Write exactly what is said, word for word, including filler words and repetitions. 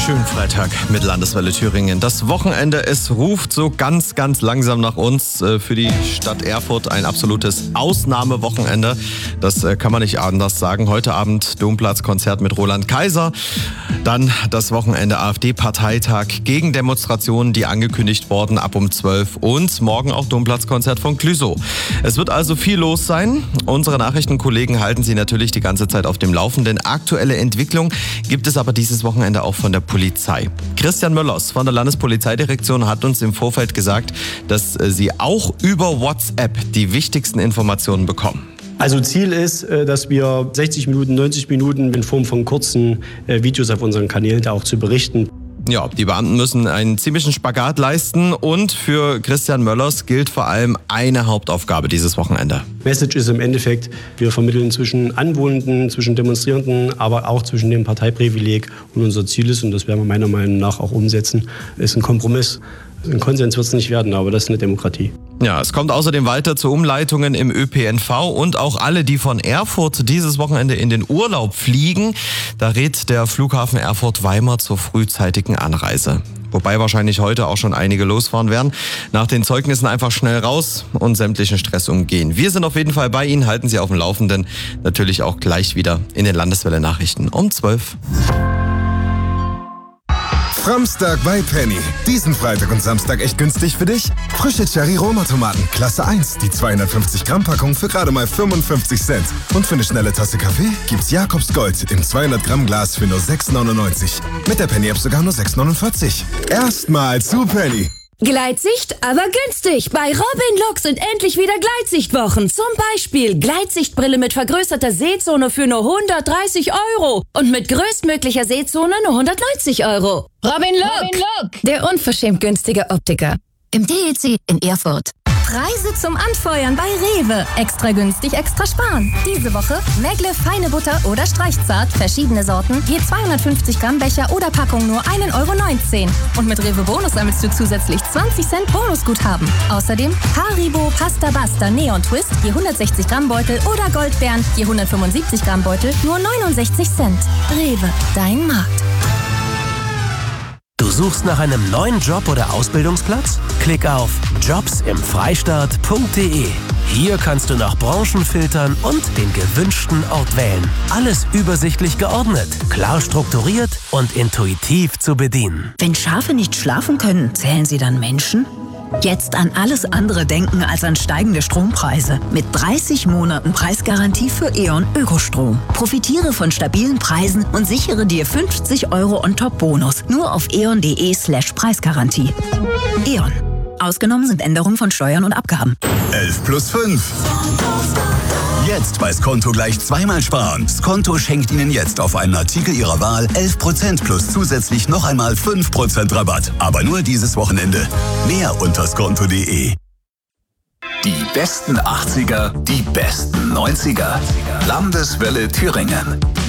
Schönen Freitag mit Landeswelle Thüringen. Das Wochenende, es ruft so ganz, ganz langsam nach uns. Für die Stadt Erfurt ein absolutes Ausnahmewochenende. Das kann man nicht anders sagen. Heute Abend Domplatzkonzert mit Roland Kaiser. Dann das Wochenende A f D-Parteitag gegen Demonstrationen, die angekündigt wurden ab um zwölf. Und morgen auch Domplatzkonzert von Clouseau. Es wird also viel los sein. Unsere Nachrichtenkollegen halten Sie natürlich die ganze Zeit auf dem Laufenden. Aktuelle Entwicklung gibt es aber dieses Wochenende auch von der Polizei. Christian Möllers von der Landespolizeidirektion hat uns im Vorfeld gesagt, dass sie auch über WhatsApp die wichtigsten Informationen bekommen. Also Ziel ist, dass wir sechzig Minuten, neunzig Minuten in Form von kurzen Videos auf unseren Kanälen da auch zu berichten. Ja, die Beamten müssen einen ziemlichen Spagat leisten und für Christian Möllers gilt vor allem eine Hauptaufgabe dieses Wochenende. Message ist im Endeffekt, wir vermitteln zwischen Anwohnenden, zwischen Demonstrierenden, aber auch zwischen dem Parteiprivileg. Und unser Ziel ist, und das werden wir meiner Meinung nach auch umsetzen, ist ein Kompromiss. Ein Konsens wird es nicht werden, aber das ist eine Demokratie. Ja, es kommt außerdem weiter zu Umleitungen im Ö P N V und auch alle, die von Erfurt dieses Wochenende in den Urlaub fliegen. Da rät der Flughafen Erfurt-Weimar zur frühzeitigen Anreise. Wobei wahrscheinlich heute auch schon einige losfahren werden. Nach den Zeugnissen einfach schnell raus und sämtlichen Stress umgehen. Wir sind auf jeden Fall bei Ihnen, halten Sie auf dem Laufenden. Natürlich auch gleich wieder in den Landeswelle-Nachrichten um zwölf. Samstag bei Penny. Diesen Freitag und Samstag echt günstig für dich? Frische Cherry-Roma-Tomaten, Klasse eins, die zweihundertfünfzig Gramm Packung für gerade mal fünfundfünfzig Cent. Und für eine schnelle Tasse Kaffee gibt's Jakobs Gold im zweihundert Gramm Glas für nur sechs neunundneunzig. Mit der Penny-App sogar nur sechs neunundvierzig. Erstmal zu Penny. Gleitsicht, aber günstig. Bei Robin Lux sind endlich wieder Gleitsichtwochen. Zum Beispiel Gleitsichtbrille mit vergrößerter Sehzone für nur hundertdreißig Euro. Und mit größtmöglicher Sehzone nur hundertneunzig Euro. Robin Lux, Robin Lux, der unverschämt günstige Optiker. Im D E C in Erfurt. Preise zum Anfeuern bei Rewe. Extra günstig, extra sparen. Diese Woche Megle, feine Butter oder Streichzart. Verschiedene Sorten. Je zweihundertfünfzig Gramm Becher oder Packung nur ein Euro neunzehn. Und mit Rewe Bonus sammelst du zusätzlich zwanzig Cent Bonusguthaben. Außerdem Haribo, Pasta Basta, Neon Twist, je hundertsechzig Gramm Beutel oder Goldbeeren, je hundertfünfundsiebzig Gramm Beutel, nur neunundsechzig Cent. Rewe, dein Markt. Du suchst nach einem neuen Job oder Ausbildungsplatz? Klick auf jobs im freistaat punkt de. Hier kannst du nach Branchen filtern und den gewünschten Ort wählen. Alles übersichtlich geordnet, klar strukturiert und intuitiv zu bedienen. Wenn Schafe nicht schlafen können, zählen sie dann Menschen? Jetzt an alles andere denken als an steigende Strompreise. Mit dreißig Monaten Preisgarantie für E.ON Ökostrom. Profitiere von stabilen Preisen und sichere dir fünfzig Euro On-Top-Bonus. Nur auf eon.de slash Preisgarantie. E.ON. Ausgenommen sind Änderungen von Steuern und Abgaben. elf plus fünf. Jetzt bei Skonto gleich zweimal sparen. Skonto schenkt Ihnen jetzt auf einen Artikel Ihrer Wahl elf Prozent plus zusätzlich noch einmal fünf Prozent Rabatt. Aber nur dieses Wochenende. Mehr unter skonto punkt de. Die besten achtziger, die besten neunziger. Landeswelle Thüringen.